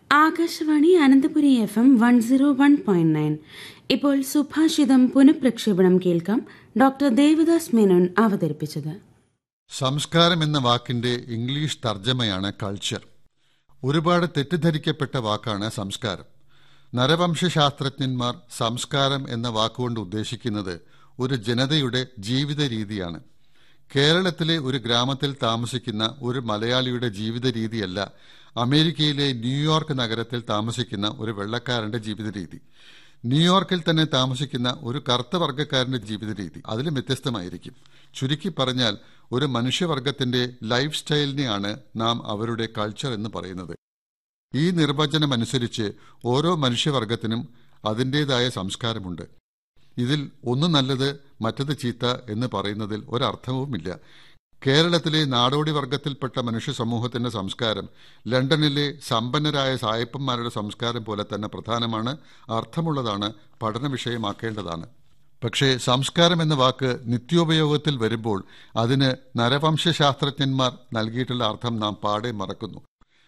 Akashvani Ananthapuri FM 101.9. ഇപ്പോൾ സുഭാഷിതം പുനഃപ്രക്ഷേപണം കേൾക്കാം. ഡോക്ടർ ദേവദാസ് മേനോൻ അവതരിപ്പിച്ചത്. സംസ്കാരം എന്ന വാക്കിന്റെ ഇംഗ്ലീഷ് തർജ്ജമയാണ് കൾച്ചർ. ഒരുപാട് തെറ്റിദ്ധരിക്കപ്പെട്ട വാക്കാണ് സംസ്കാരം. നരവംശാസ്ത്രജ്ഞന്മാർ സംസ്കാരം എന്ന വാക്കുകൊണ്ട് ഉദ്ദേശിക്കുന്നത് ഒരു ജനതയുടെ ജീവിത രീതിയാണ്. കേരളത്തിലെ ഒരു ഗ്രാമത്തിൽ താമസിക്കുന്ന ഒരു മലയാളിയുടെ ജീവിത രീതിയല്ല അമേരിക്കയിലെ ന്യൂയോർക്ക് നഗരത്തിൽ താമസിക്കുന്ന ഒരു വെള്ളക്കാരന്റെ ജീവിത രീതി. ന്യൂയോർക്കിൽ തന്നെ താമസിക്കുന്ന ഒരു കറുത്ത വർഗ്ഗക്കാരന്റെ ജീവിത രീതി അതിലും വ്യത്യസ്തമായിരിക്കും. ചുരുക്കി പറഞ്ഞാൽ ഒരു മനുഷ്യവർഗത്തിന്റെ ലൈഫ് സ്റ്റൈലിനെയാണ് നാം അവരുടെ കൾച്ചർ എന്ന് പറയുന്നത്. ഈ നിർവചനമനുസരിച്ച് ഓരോ മനുഷ്യവർഗത്തിനും അതിൻ്റെതായ സംസ്കാരമുണ്ട്. ഇതിൽ ഒന്ന് നല്ലത് മറ്റത് ചീത്ത എന്ന് പറയുന്നതിൽ ഒരർത്ഥവുമില്ല. കേരളത്തിലെ നാടോടി വർഗത്തിൽപ്പെട്ട മനുഷ്യ സമൂഹത്തിന്റെ സംസ്കാരം ലണ്ടനിലെ സമ്പന്നരായ സായപ്പന്മാരുടെ സംസ്കാരം പോലെ തന്നെ പ്രധാനമാണ്, അർത്ഥമുള്ളതാണ്, പഠന വിഷയമാക്കേണ്ടതാണ്. പക്ഷേ സംസ്കാരം എന്ന വാക്ക് നിത്യോപയോഗത്തിൽ വരുമ്പോൾ അതിന് നരവംശാസ്ത്രജ്ഞന്മാർ നൽകിയിട്ടുള്ള അർത്ഥം നാം പാടെ മറക്കുന്നു.